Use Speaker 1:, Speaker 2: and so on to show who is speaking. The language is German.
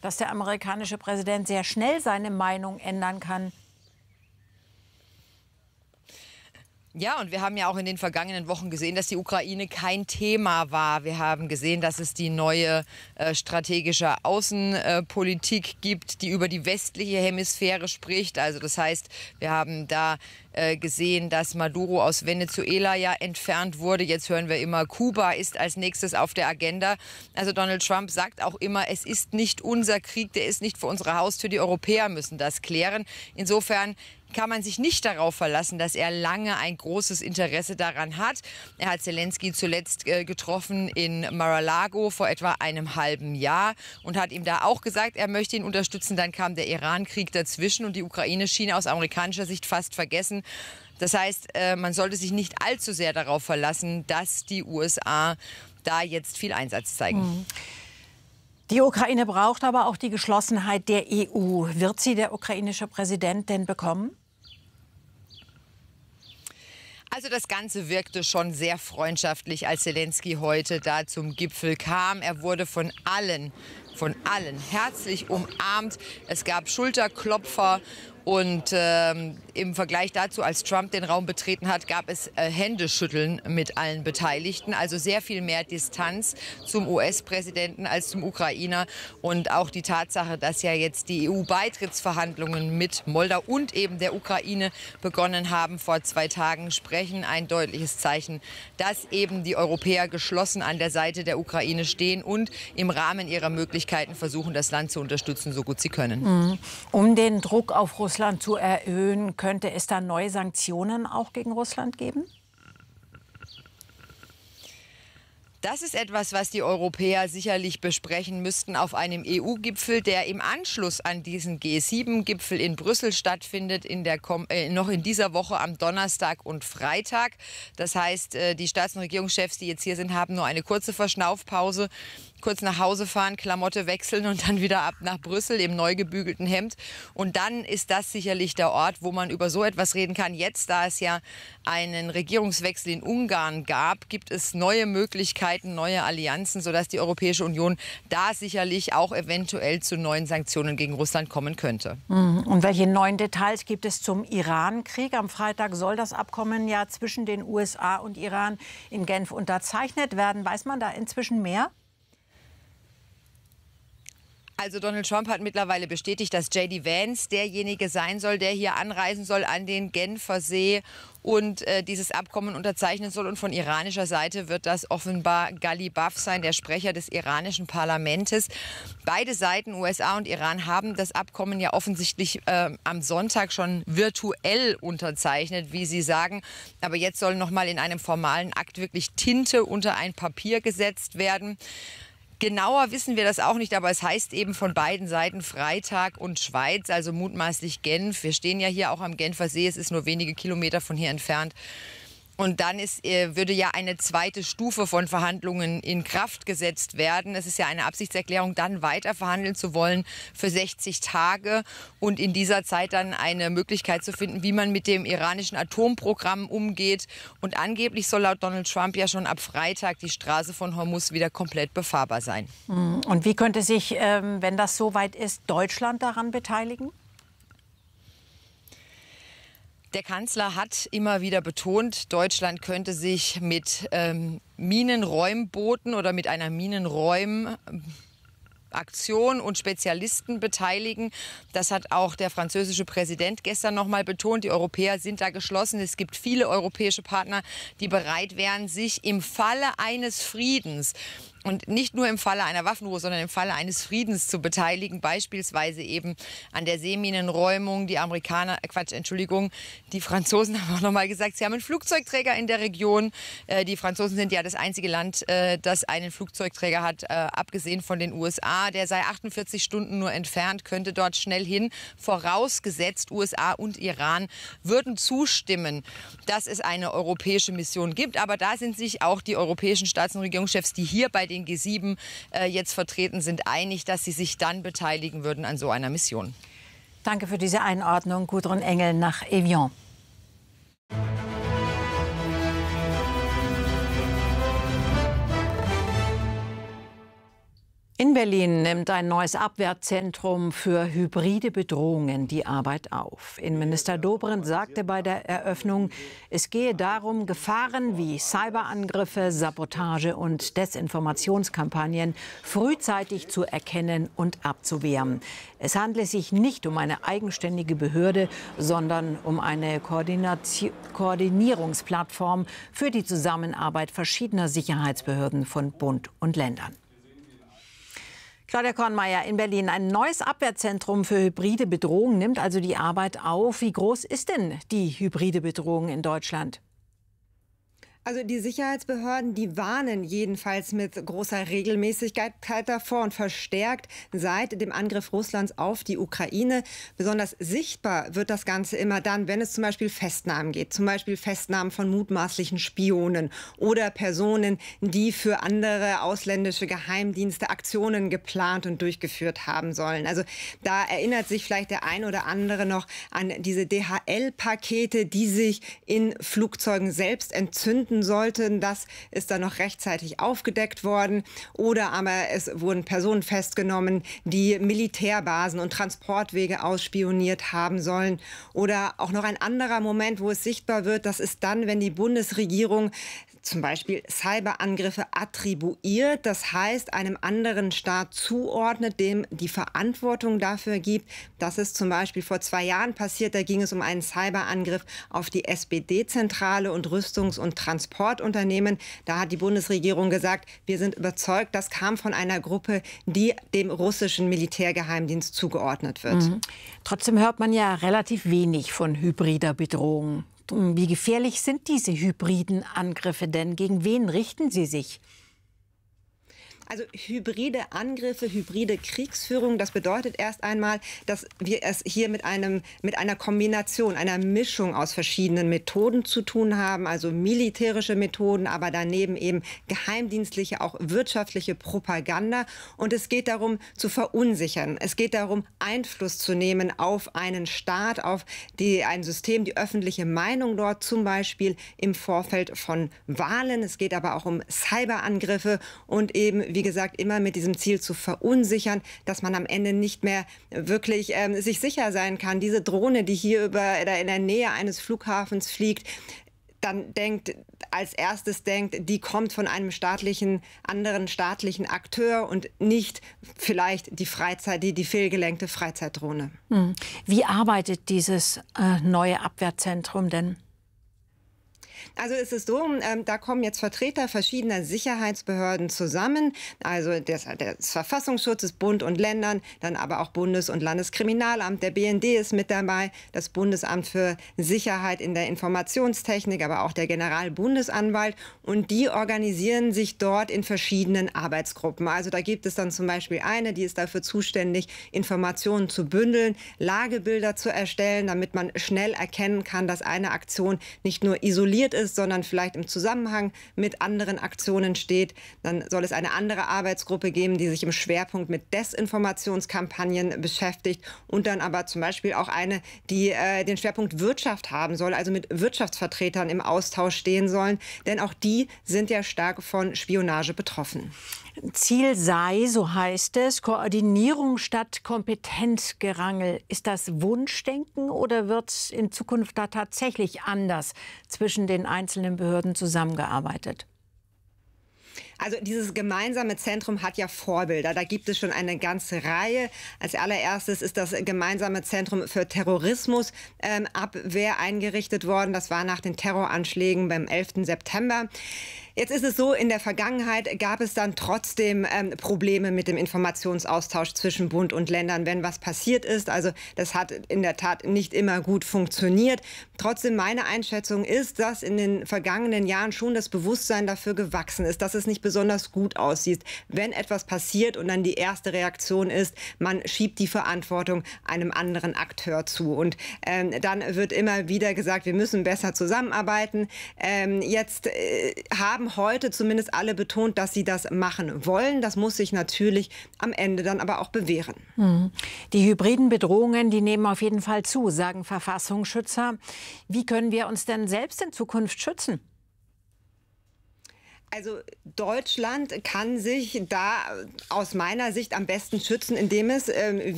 Speaker 1: dass der amerikanische Präsident sehr schnell seine Meinung ändern kann.
Speaker 2: Ja, und wir haben ja auch in den vergangenen Wochen gesehen, dass die Ukraine kein Thema war. Wir haben gesehen, dass es die neue strategische Außenpolitik gibt, die über die westliche Hemisphäre spricht. Also das heißt, wir haben da gesehen, dass Maduro aus Venezuela ja entfernt wurde. Jetzt hören wir immer, Kuba ist als nächstes auf der Agenda. Also Donald Trump sagt auch immer, es ist nicht unser Krieg, der ist nicht vor unserer Haustür. Die Europäer müssen das klären. Insofern kann man sich nicht darauf verlassen, dass er lange ein großes Interesse daran hat. Er hat Zelensky zuletzt getroffen in Mar-a-Lago vor etwa einem halben Jahr und hat ihm da auch gesagt, er möchte ihn unterstützen. Dann kam der Iran-Krieg dazwischen und die Ukraine schien aus amerikanischer Sicht fast vergessen. Das heißt, man sollte sich nicht allzu sehr darauf verlassen, dass die USA da jetzt viel Einsatz zeigen.
Speaker 1: Die Ukraine braucht aber auch die Geschlossenheit der EU. Wird sie der ukrainische Präsident denn bekommen?
Speaker 2: Also das Ganze wirkte schon sehr freundschaftlich, als Zelensky heute da zum Gipfel kam. Er wurde von allen herzlich umarmt. Es gab Schulterklopfer. Und im Vergleich dazu, als Trump den Raum betreten hat, gab es Händeschütteln mit allen Beteiligten. Also sehr viel mehr Distanz zum US-Präsidenten als zum Ukrainer. Und auch die Tatsache, dass ja jetzt die EU-Beitrittsverhandlungen mit Moldau und eben der Ukraine begonnen haben vor 2 Tagen, sprechen ein deutliches Zeichen, dass eben die Europäer geschlossen an der Seite der Ukraine stehen und im Rahmen ihrer Möglichkeiten versuchen, das Land zu unterstützen, so gut sie können.
Speaker 1: Um den Druck auf Russland zu erhöhen, könnte es da neue Sanktionen auch gegen Russland geben?
Speaker 2: Das ist etwas, was die Europäer sicherlich besprechen müssten auf einem EU-Gipfel, der im Anschluss an diesen G7-Gipfel in Brüssel stattfindet, noch in dieser Woche am Donnerstag und Freitag. Das heißt, die Staats- und Regierungschefs, die jetzt hier sind, haben nur eine kurze Verschnaufpause. Kurz nach Hause fahren, Klamotte wechseln und dann wieder ab nach Brüssel im neu gebügelten Hemd. Und dann ist das sicherlich der Ort, wo man über so etwas reden kann. Jetzt, da es ja einen Regierungswechsel in Ungarn gab, gibt es neue Möglichkeiten, neue Allianzen, sodass die Europäische Union da sicherlich auch eventuell zu neuen Sanktionen gegen Russland kommen könnte.
Speaker 1: Und welche neuen Details gibt es zum Iran-Krieg? Am Freitag soll das Abkommen ja zwischen den USA und Iran in Genf unterzeichnet werden. Weiß man da inzwischen mehr?
Speaker 2: Also Donald Trump hat mittlerweile bestätigt, dass J.D. Vance derjenige sein soll, der hier anreisen soll an den Genfer See und dieses Abkommen unterzeichnen soll. Und von iranischer Seite wird das offenbar Ghalibaf sein, der Sprecher des iranischen Parlaments. Beide Seiten, USA und Iran, haben das Abkommen ja offensichtlich am Sonntag schon virtuell unterzeichnet, wie sie sagen. Aber jetzt soll noch mal in einem formalen Akt wirklich Tinte unter ein Papier gesetzt werden. Genauer wissen wir das auch nicht, aber es heißt eben von beiden Seiten Freitag und Schweiz, also mutmaßlich Genf. Wir stehen ja hier auch am Genfer See, es ist nur wenige Kilometer von hier entfernt. Und dann würde ja eine zweite Stufe von Verhandlungen in Kraft gesetzt werden. Es ist ja eine Absichtserklärung, dann weiter verhandeln zu wollen für 60 Tage und in dieser Zeit dann eine Möglichkeit zu finden, wie man mit dem iranischen Atomprogramm umgeht. Und angeblich soll laut Donald Trump ja schon ab Freitag die Straße von Hormuz wieder komplett befahrbar sein.
Speaker 1: Und wie könnte sich, wenn das soweit ist, Deutschland daran beteiligen?
Speaker 2: Der Kanzler hat immer wieder betont, Deutschland könnte sich mit Minenräumbooten oder mit einer Minenräumaktion und Spezialisten beteiligen. Das hat auch der französische Präsident gestern noch mal betont. Die Europäer sind da geschlossen. Es gibt viele europäische Partner, die bereit wären, sich im Falle eines Friedens und nicht nur im Falle einer Waffenruhe, sondern im Falle eines Friedens zu beteiligen, beispielsweise eben an der Seeminenräumung. Die Franzosen haben auch noch mal gesagt, sie haben einen Flugzeugträger in der Region. Die Franzosen sind ja das einzige Land, das einen Flugzeugträger hat, abgesehen von den USA. Der sei 48 Stunden nur entfernt, könnte dort schnell hin. Vorausgesetzt, USA und Iran würden zustimmen, dass es eine europäische Mission gibt. Aber da sind sich auch die europäischen Staats- und Regierungschefs, die hier bei den G7 jetzt vertreten sind, einig, dass sie sich dann beteiligen würden an so einer Mission.
Speaker 1: Danke für diese Einordnung, Gudrun Engel nach Evian. In Berlin nimmt ein neues Abwehrzentrum für hybride Bedrohungen die Arbeit auf. Innenminister Dobrindt sagte bei der Eröffnung, es gehe darum, Gefahren wie Cyberangriffe, Sabotage und Desinformationskampagnen frühzeitig zu erkennen und abzuwehren. Es handle sich nicht um eine eigenständige Behörde, sondern um eine Koordinierungsplattform für die Zusammenarbeit verschiedener Sicherheitsbehörden von Bund und Ländern. Claudia Kornmeier, in Berlin ein neues Abwehrzentrum für hybride Bedrohungen nimmt also die Arbeit auf. Wie groß ist denn die hybride Bedrohung in Deutschland?
Speaker 3: Also die Sicherheitsbehörden, die warnen jedenfalls mit großer Regelmäßigkeit davor und verstärkt seit dem Angriff Russlands auf die Ukraine. Besonders sichtbar wird das Ganze immer dann, wenn es zum Beispiel Festnahmen geht. Zum Beispiel Festnahmen von mutmaßlichen Spionen oder Personen, die für andere ausländische Geheimdienste Aktionen geplant und durchgeführt haben sollen. Also da erinnert sich vielleicht der ein oder andere noch an diese DHL-Pakete, die sich in Flugzeugen selbst entzünden sollten. Das ist dann noch rechtzeitig aufgedeckt worden. Oder aber es wurden Personen festgenommen, die Militärbasen und Transportwege ausspioniert haben sollen. Oder auch noch ein anderer Moment, wo es sichtbar wird, das ist dann, wenn die Bundesregierung zum Beispiel Cyberangriffe attribuiert, das heißt einem anderen Staat zuordnet, dem die Verantwortung dafür gibt. Das ist zum Beispiel vor 2 Jahren passiert. Da ging es um einen Cyberangriff auf die SPD-Zentrale und Rüstungs- und Transportunternehmen. Da hat die Bundesregierung gesagt, wir sind überzeugt, das kam von einer Gruppe, die dem russischen Militärgeheimdienst zugeordnet wird.
Speaker 1: Trotzdem hört man ja relativ wenig von hybrider Bedrohung. Wie gefährlich sind diese hybriden Angriffe denn? Gegen wen richten sie sich?
Speaker 3: Also hybride Angriffe, hybride Kriegsführung, das bedeutet erst einmal, dass wir es hier mit einer Kombination, einer Mischung aus verschiedenen Methoden zu tun haben, also militärische Methoden, aber daneben eben geheimdienstliche, auch wirtschaftliche Propaganda. Und es geht darum, zu verunsichern. Es geht darum, Einfluss zu nehmen auf einen Staat, auf ein System, die öffentliche Meinung dort, zum Beispiel im Vorfeld von Wahlen. Es geht aber auch um Cyberangriffe und eben, wie gesagt, immer mit diesem Ziel zu verunsichern, dass man am Ende nicht mehr wirklich sich sicher sein kann. Diese Drohne, die hier in der Nähe eines Flughafens fliegt, dann als erstes denkt, die kommt von einem anderen staatlichen Akteur und nicht vielleicht die fehlgelenkte Freizeitdrohne.
Speaker 1: Wie arbeitet dieses neue Abwehrzentrum denn?
Speaker 3: Also es ist so, da kommen jetzt Vertreter verschiedener Sicherheitsbehörden zusammen, also des Verfassungsschutzes, Bund und Ländern, dann aber auch Bundes- und Landeskriminalamt, der BND ist mit dabei, das Bundesamt für Sicherheit in der Informationstechnik, aber auch der Generalbundesanwalt, und die organisieren sich dort in verschiedenen Arbeitsgruppen. Also da gibt es dann zum Beispiel eine, die ist dafür zuständig, Informationen zu bündeln, Lagebilder zu erstellen, damit man schnell erkennen kann, dass eine Aktion nicht nur isoliert ist, sondern vielleicht im Zusammenhang mit anderen Aktionen steht. Dann soll es eine andere Arbeitsgruppe geben, die sich im Schwerpunkt mit Desinformationskampagnen beschäftigt, und dann aber zum Beispiel auch eine, die den Schwerpunkt Wirtschaft haben soll, also mit Wirtschaftsvertretern im Austausch stehen sollen, denn auch die sind ja stark von Spionage betroffen.
Speaker 1: Ziel sei, so heißt es, Koordinierung statt Kompetenzgerangel. Ist das Wunschdenken oder wird in Zukunft da tatsächlich anders zwischen den einzelnen Behörden zusammengearbeitet?
Speaker 3: Also dieses gemeinsame Zentrum hat ja Vorbilder. Da gibt es schon eine ganze Reihe. Als allererstes ist das gemeinsame Zentrum für Terrorismusabwehr eingerichtet worden. Das war nach den Terroranschlägen beim 11. September. Jetzt ist es so, in der Vergangenheit gab es dann trotzdem Probleme mit dem Informationsaustausch zwischen Bund und Ländern, wenn was passiert ist. Also das hat in der Tat nicht immer gut funktioniert. Trotzdem, meine Einschätzung ist, dass in den vergangenen Jahren schon das Bewusstsein dafür gewachsen ist, dass es nicht besonders gut aussieht, wenn etwas passiert und dann die erste Reaktion ist, man schiebt die Verantwortung einem anderen Akteur zu. Und dann wird immer wieder gesagt, wir müssen besser zusammenarbeiten. Jetzt haben heute zumindest alle betont, dass sie das machen wollen. Das muss sich natürlich am Ende dann aber auch bewähren.
Speaker 1: Die hybriden Bedrohungen, die nehmen auf jeden Fall zu, sagen Verfassungsschützer. Wie können wir uns denn selbst in Zukunft schützen?
Speaker 3: Also Deutschland kann sich da aus meiner Sicht am besten schützen, indem es,